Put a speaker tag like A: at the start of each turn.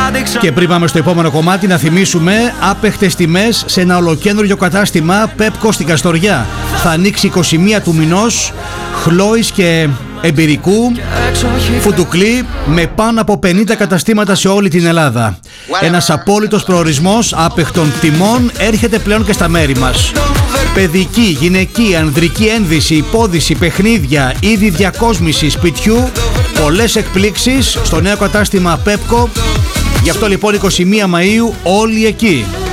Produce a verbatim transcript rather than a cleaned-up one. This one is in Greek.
A: Και πριν πάμε στο επόμενο κομμάτι, να θυμίσουμε άπεχτες τιμές σε ένα ολοκένουργιο κατάστημα Pepco στην Καστοριά. Θα ανοίξει είκοσι μία του μηνός, Χλόης και Εμπειρικού, Φουντουκλή, με πάνω από πενήντα καταστήματα σε όλη την Ελλάδα. Ένας απόλυτος προορισμός άπεχτων τιμών έρχεται πλέον και στα μέρη μας. Παιδική, γυναική, ανδρική ένδυση, υπόδυση, παιχνίδια, είδη διακόσμηση σπιτιού, πολλές εκπλήξεις στο νέο κατάστημα Pepco. Γι' αυτό λοιπόν εικοστή πρώτη Μαΐου όλοι εκεί.